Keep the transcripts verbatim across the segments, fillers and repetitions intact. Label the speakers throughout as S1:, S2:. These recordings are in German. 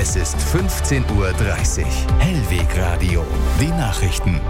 S1: Es ist fünfzehn Uhr dreißig. Hellweg Radio. Die Nachrichten.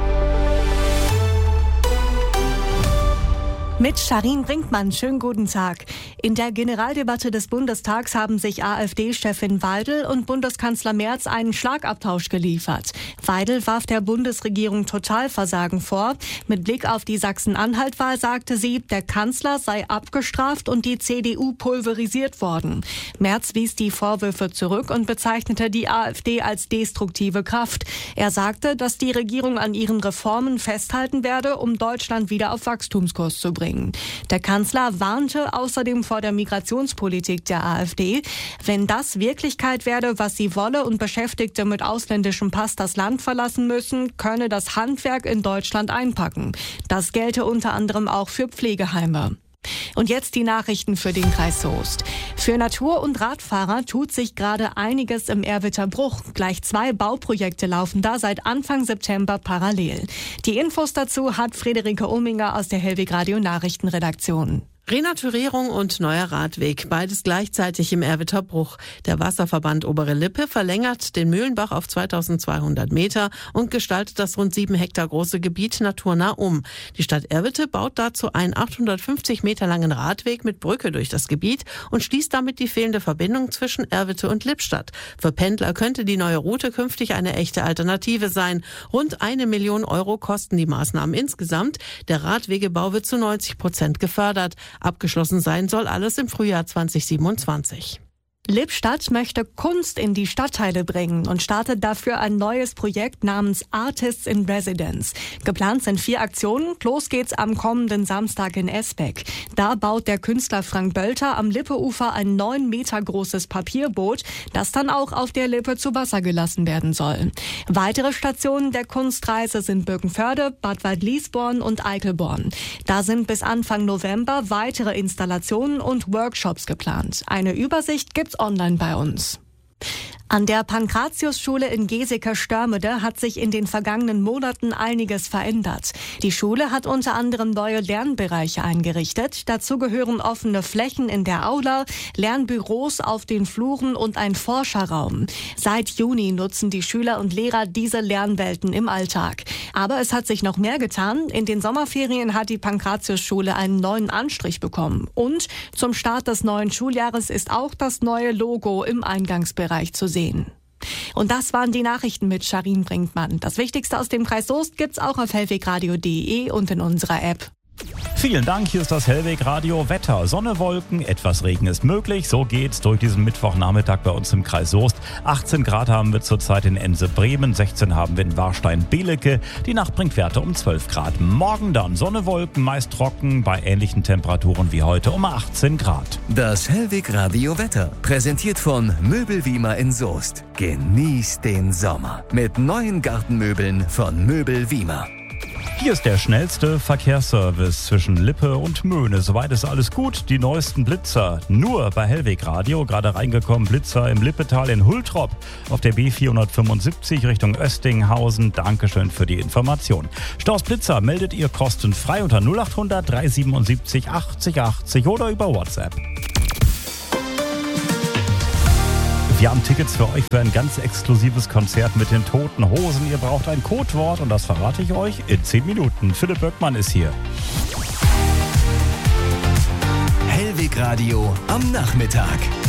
S2: Mit Sharin Brinkmann, schönen guten Tag. In der Generaldebatte des Bundestags haben sich AfD-Chefin Weidel und Bundeskanzler Merz einen Schlagabtausch geliefert. Weidel warf der Bundesregierung Totalversagen vor. Mit Blick auf die Sachsen-Anhalt-Wahl sagte sie, der Kanzler sei abgestraft und die C D U pulverisiert worden. Merz wies die Vorwürfe zurück und bezeichnete die AfD als destruktive Kraft. Er sagte, dass die Regierung an ihren Reformen festhalten werde, um Deutschland wieder auf Wachstumskurs zu bringen. Der Kanzler warnte außerdem vor der Migrationspolitik der AfD. Wenn das Wirklichkeit werde, was sie wolle und Beschäftigte mit ausländischem Pass das Land verlassen müssen, könne das Handwerk in Deutschland einpacken. Das gelte unter anderem auch für Pflegeheime. Und jetzt die Nachrichten für den Kreis Soest. Für Natur- und Radfahrer tut sich gerade einiges im Erwitter Bruch. Gleich zwei Bauprojekte laufen da seit Anfang September parallel. Die Infos dazu hat Friederike Ominger aus der Hellweg Radio Nachrichtenredaktion.
S3: Renaturierung und neuer Radweg, beides gleichzeitig im Erwitter Bruch. Der Wasserverband Obere Lippe verlängert den Mühlenbach auf zweitausendzweihundert Meter und gestaltet das rund sieben Hektar große Gebiet naturnah um. Die Stadt Erwitte baut dazu einen achthundertfünfzig Meter langen Radweg mit Brücke durch das Gebiet und schließt damit die fehlende Verbindung zwischen Erwitte und Lippstadt. Für Pendler könnte die neue Route künftig eine echte Alternative sein. Rund eine Million Euro kosten die Maßnahmen insgesamt. Der Radwegebau wird zu neunzig Prozent gefördert. Abgeschlossen sein soll alles im Frühjahr zweitausendsiebenundzwanzig.
S2: Lippstadt möchte Kunst in die Stadtteile bringen und startet dafür ein neues Projekt namens Artists in Residence. Geplant sind vier Aktionen. Los geht's am kommenden Samstag in Esbeck. Da baut der Künstler Frank Bölter am Lippeufer ein neun Meter großes Papierboot, das dann auch auf der Lippe zu Wasser gelassen werden soll. Weitere Stationen der Kunstreise sind Birkenförde, Bad Waldliesborn und Eickelborn. Da sind bis Anfang November weitere Installationen und Workshops geplant. Eine Übersicht gibt's online bei uns. An der Pankratius-Schule in Geseke-Störmede hat sich in den vergangenen Monaten einiges verändert. Die Schule hat unter anderem neue Lernbereiche eingerichtet. Dazu gehören offene Flächen in der Aula, Lernbüros auf den Fluren und ein Forscherraum. Seit Juni nutzen die Schüler und Lehrer diese Lernwelten im Alltag. Aber es hat sich noch mehr getan. In den Sommerferien hat die Pankratius-Schule einen neuen Anstrich bekommen. Und zum Start des neuen Schuljahres ist auch das neue Logo im Eingangsbereich zu sehen. Und das waren die Nachrichten mit Sharin Brinkmann. Das Wichtigste aus dem Kreis Soest gibt's auch auf hellwegradio punkt de und in unserer App.
S4: Vielen Dank, hier ist das Hellweg Radio Wetter. Sonne, Wolken, etwas Regen ist möglich. So geht's durch diesen Mittwochnachmittag bei uns im Kreis Soest. achtzehn Grad haben wir zurzeit in Ense-Bremen, sechzehn haben wir in Warstein-Belecke. Die Nacht bringt Werte um zwölf Grad. Morgen dann Sonne, Wolken, meist trocken, bei ähnlichen Temperaturen wie heute um achtzehn Grad.
S1: Das Hellweg Radio Wetter, präsentiert von Möbelwiemer in Soest. Genießt den Sommer mit neuen Gartenmöbeln von Möbelwiemer.
S4: Hier ist der schnellste Verkehrsservice zwischen Lippe und Möhne. Soweit ist alles gut. Die neuesten Blitzer nur bei Hellweg Radio. Gerade reingekommen Blitzer im Lippetal in Hultrop auf der B vierhundertfünfundsiebzig Richtung Östinghausen. Dankeschön für die Information. Staus Blitzer meldet ihr kostenfrei unter null achthundert dreihundertsiebenundsiebzig achtzig achtzig oder über WhatsApp. Wir haben Tickets für euch für ein ganz exklusives Konzert mit den Toten Hosen. Ihr braucht ein Codewort und das verrate ich euch in zehn Minuten. Philipp Böckmann ist hier.
S1: Hellweg Radio am Nachmittag.